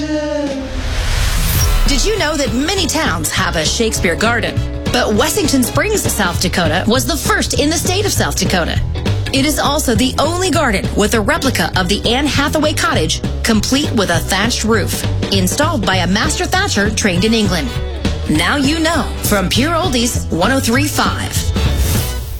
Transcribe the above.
Did you know that many towns have a Shakespeare Garden? But Wessington Springs, South Dakota was the first in the state of South Dakota. It is also the only garden with a replica of the Anne Hathaway cottage, complete with a thatched roof, installed by a master thatcher trained in England. Now you know from Pure Oldies 103.5.